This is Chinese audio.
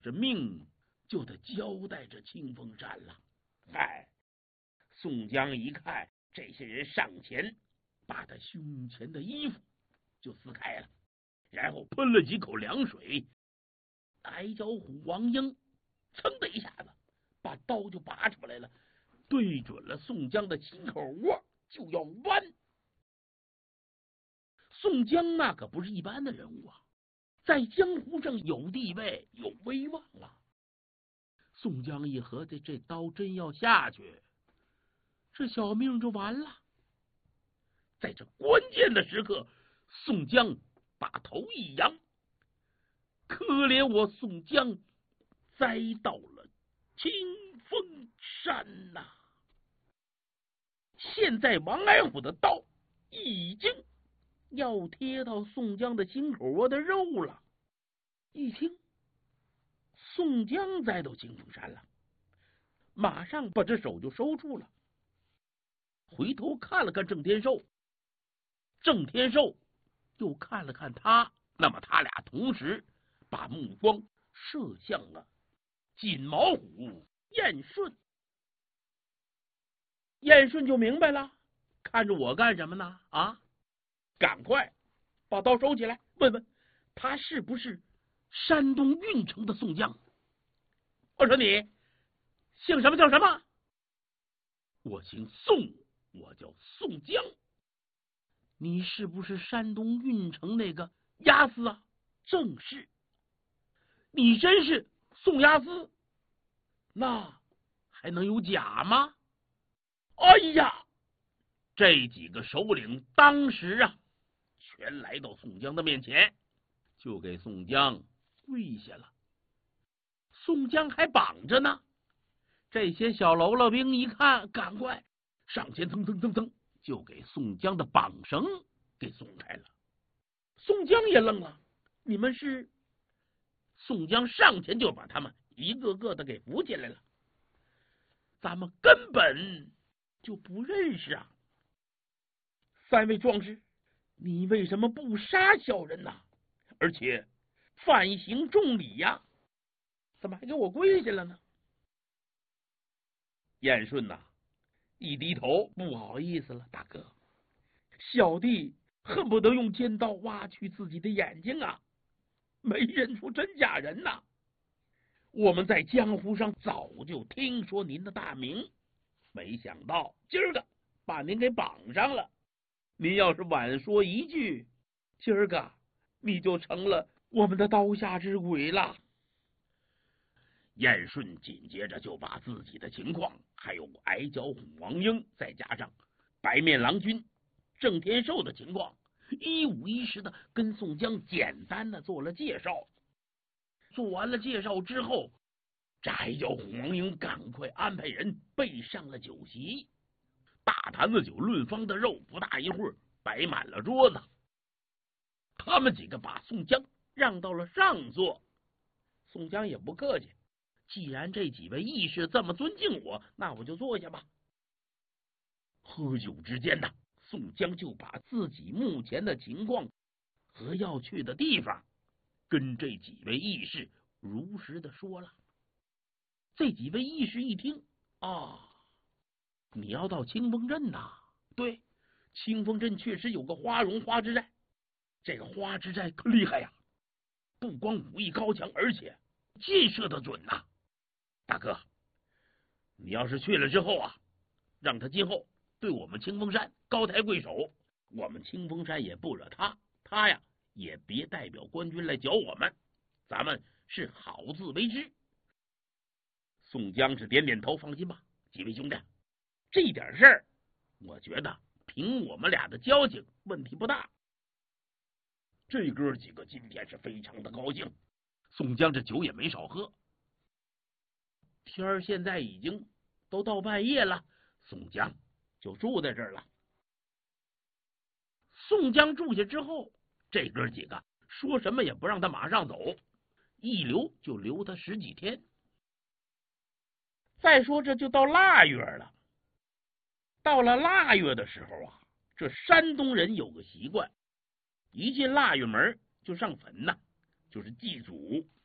这命就得交代这清风山了。嗨，宋江一看这些人上前，把他胸前的衣服就撕开了，然后喷了几口凉水。矮脚虎王英噌的一下子把刀就拔出来了，对准了宋江的心口窝就要剜。宋江那可不是一般的人物啊，在江湖上有地位有威望啊。宋江一合计，这刀真要下去，这小命就完了。在这关键的时刻，宋江把头一扬，可怜我宋江栽到了清风山呐！现在王矮虎的刀已经要贴到宋江的心口窝的肉了。一听宋江栽到清风山了，马上把这手就收住了，回头看了看郑天寿，郑天寿又看了看他，那么他俩同时把目光射向了锦毛虎燕顺。燕顺就明白了，看着我干什么呢？啊，赶快把刀收起来，问问他是不是山东运城的宋江。我说你姓什么叫什么？我姓宋，我叫宋江。你是不是山东运城那个押司啊？正是。你真是宋押司？那还能有假吗？哎呀，这几个首领当时啊，全来到宋江的面前，就给宋江跪下了。宋江还绑着呢，这些小喽啰兵一看，赶快上前蹭蹭蹭蹭，就给宋江的绑绳给松开了。宋江也愣了，你们是？宋江上前就把他们一个个的给扶起来了。咱们根本就不认识啊！三位壮士，你为什么不杀小人呢？而且犯行重礼呀，怎么还给我跪下了呢？燕顺呐，一低头，不好意思了，大哥，小弟恨不得用尖刀挖去自己的眼睛啊，没认出真假人呐。我们在江湖上早就听说您的大名，没想到今儿个把您给绑上了。您要是晚说一句，今儿个你就成了我们的刀下之鬼了。燕顺紧接着就把自己的情况，还有矮脚虎王英，再加上白面郎君郑天寿的情况，一五一十的跟宋江简单的做了介绍。做完了介绍之后，这矮脚虎王英赶快安排人备上了酒席，大坛子酒，论方的肉，不大一会儿摆满了桌子。他们几个把宋江让到了上座，宋江也不客气，既然这几位义士这么尊敬我，那我就坐下吧。喝酒之间呢，宋江就把自己目前的情况和要去的地方跟这几位义士如实的说了。这几位义士一听，啊，你要到清风镇呐？对，清风镇确实有个花荣花之寨，这个花之寨可厉害呀，不光武艺高强，而且箭射的准呐。大哥，你要是去了之后啊，让他今后对我们清风山高抬贵手，我们清风山也不惹他，他呀也别代表官军来搅我们，咱们是好自为之。宋江是点点头，放心吧，几位兄弟，这点事儿，我觉得凭我们俩的交情，问题不大。这哥几个今天是非常的高兴，宋江这酒也没少喝。天儿现在已经都到半夜了，宋江就住在这儿了。宋江住下之后，这哥几个说什么也不让他马上走，一留就留他10几天。再说这就到腊月了，到了腊月的时候啊，这山东人有个习惯，一进腊月门就上坟呐，就是祭祖。